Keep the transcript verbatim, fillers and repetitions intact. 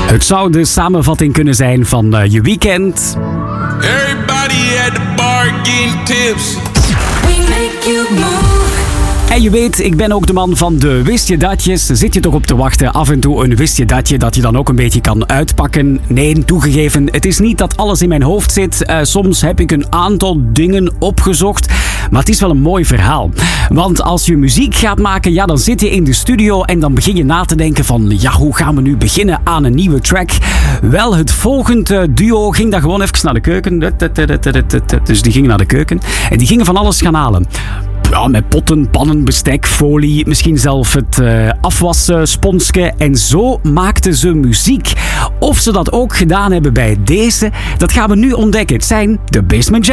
Het zou de samenvatting kunnen zijn van uh, je weekend. Everybody at the bar getting tips. We make you move. En je weet, ik ben ook de man van de wist je datjes. Zit je toch op te wachten? Af en toe een wist je datje dat je dan ook een beetje kan uitpakken. Nee, toegegeven, het is niet dat alles in mijn hoofd zit. Uh, soms heb ik een aantal dingen opgezocht. Maar het is wel een mooi verhaal. Want als je muziek gaat maken, ja, dan zit je in de studio en dan begin je na te denken van, ja, hoe gaan we nu beginnen aan een nieuwe track? Wel, het volgende duo ging dan gewoon even naar de keuken. Dus die gingen naar de keuken en die gingen van alles gaan halen. Ja, met potten, pannen, bestek, folie, misschien zelf het uh, afwassponsje. En zo maakten ze muziek. Of ze dat ook gedaan hebben bij deze, dat gaan we nu ontdekken. Het zijn de Basement Jaxx.